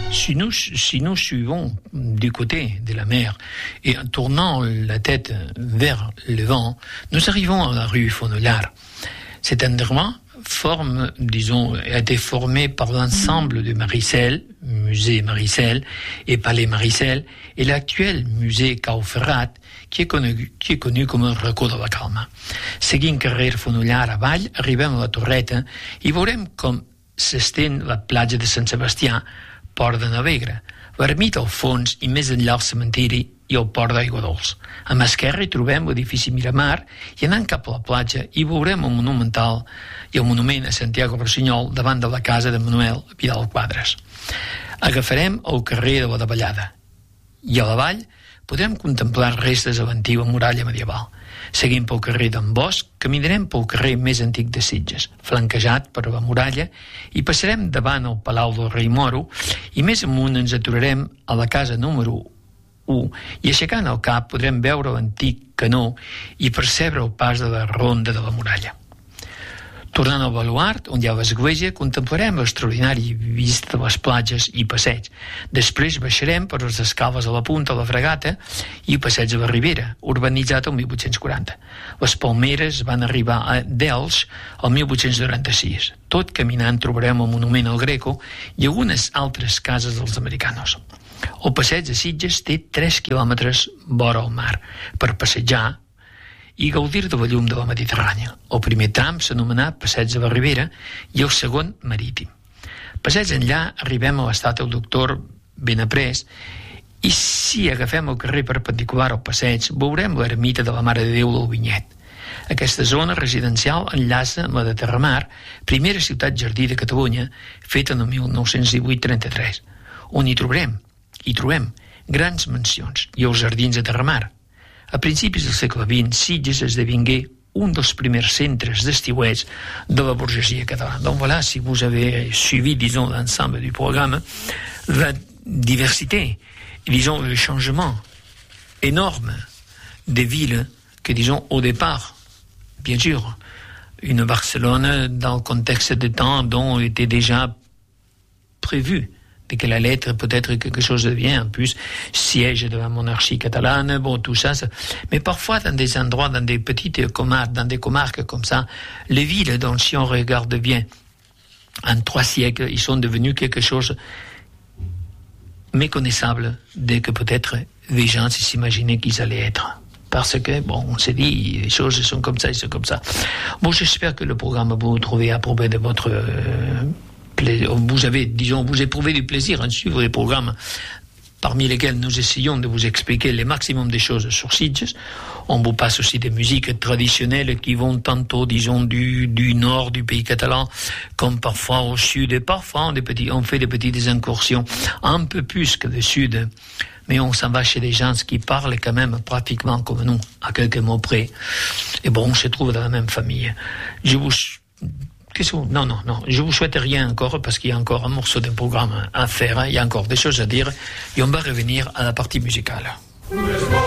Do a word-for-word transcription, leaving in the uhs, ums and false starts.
Si nous, si nous suivons du côté de la mer et en tournant la tête vers le vent, nous arrivons à la rue Fonolard. Cet endroit forme, disons, a été formé par l'ensemble de Maricel, musée Maricel et palais Maricel, et l'actuel musée Cau Ferrat, qui est connu, qui est connu com el racó de la Calma. Seguint carrer Fonollar avall, arribem a la Torreta i veurem com s'estén la platja de Sant Sebastià, Port de Navegre, vermit al fons i més enllà el cementiri i el port d'Aigua Dols. A mà esquerra hi trobem l'edifici Miramar i anant cap a la platja hi veurem el monumental i el monument a Santiago Rossinyol davant de la casa de Manuel Vidal Quadras. Agafarem el carrer de la Davallada i a la vall podrem contemplar restes de l'antiga muralla medieval. Seguint pel carrer d'en Bosch, caminarem pel carrer més antic de Sitges, flanquejat per la muralla, i passarem davant el Palau del Rei Moro, i més amunt ens aturarem a la casa número u, i aixecant el cap podrem veure l'antic canó i percebre el pas de la ronda de la muralla. Tornant al baluart, on hi ha l'església, contemplarem l'extraordinari vista de les platges i passeig. Després baixarem per les escales a la punta de la Fregata i passeig a la Ribera, urbanitzat el mil vuit-cents quaranta. Les palmeres van arribar a Delx el mil vuit-cents noranta-sis. Tot caminant trobarem el monument al Greco i algunes altres cases dels americanos. El passeig de Sitges té tres quilòmetres vora el mar per passejar i gaudir de la llum de la Mediterrània. El primer tram s'anomenà Passeig de la Ribera i el segon Marítim. Passeig enllà arribem a l'estat del doctor Benaprés i si agafem el carrer perpendicular al passeig veurem l'ermita de la Mare de Déu del Vinyet. Aquesta zona residencial enllaça amb la de Terramar, primera ciutat jardí de Catalunya, feta en el mil nou-cents divuit trenta-tres, on hi trobarem, hi trobem grans mansions i els jardins de Terramar. A principis del segle vint, Sitges esdevingué un dels primers centres d'estiueig de la burgesia catalana. Donc voilà, si vous avez suivi, disons, l'ensemble du programme, la diversité, disons, le changement énorme des villes que, disons, au départ, bien sûr, une Barcelone dans le contexte de temps dont était déjà prévu et que la lettre peut-être quelque chose de bien, en plus, siège de la monarchie catalane, bon, tout ça, ça. Mais parfois, dans des endroits, dans des petites comarques, dans des comarques comme ça, les villes, donc, si on regarde bien, en trois siècles, ils sont devenus quelque chose méconnaissable dès que peut-être les gens s'imaginaient qu'ils allaient être. Parce que, bon, on s'est dit, les choses sont comme ça, ils sont comme ça. Bon, j'espère que le programme vous trouvez approprié de votre... Euh, vous avez, disons, vous éprouvez du plaisir à suivre les programmes parmi lesquels nous essayons de vous expliquer le maximum des choses sur Sitges. On vous passe aussi des musiques traditionnelles qui vont tantôt, disons, du, du nord du pays catalan, comme parfois au sud, et parfois on, des petits, on fait des petites incursions un peu plus que le sud, mais on s'en va chez des gens qui parlent quand même pratiquement comme nous, à quelques mots près. Et bon, on se trouve dans la même famille. Je vous... Non, non, non, je vous souhaite rien encore parce qu'il y a encore un morceau d'un programme à faire, il y a encore des choses à dire et on va revenir à la partie musicale.